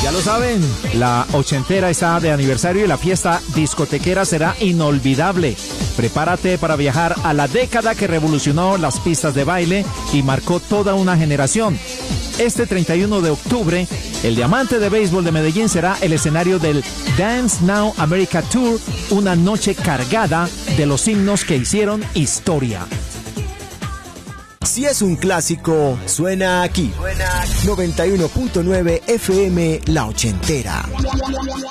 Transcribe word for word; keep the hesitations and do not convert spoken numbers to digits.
Ya lo saben, la ochentera está de aniversario y la fiesta discotequera será inolvidable. Prepárate para viajar a la década que revolucionó las pistas de baile y marcó toda una generación. Este treinta y uno de octubre, el Diamante de Béisbol de Medellín será el escenario del Dance Now America Tour, una noche cargada de los himnos que hicieron historia. Si es un clásico, suena aquí. noventa y uno punto nueve F M La Ochentera.